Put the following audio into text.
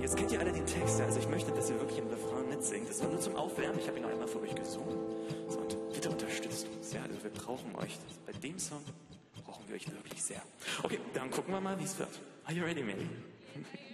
Jetzt kennt ihr alle den Text, ja? Also ich möchte, dass ihr wirklich im Refrain mitsingt. Das war nur zum Aufwärmen, ich habe ihn noch einmal für euch gesungen. So, und bitte unterstützt uns, ja? Also wir brauchen euch. Bei dem Song brauchen wir euch wirklich sehr. Okay, dann gucken wir mal, wie es wird. Are you ready, Mandy?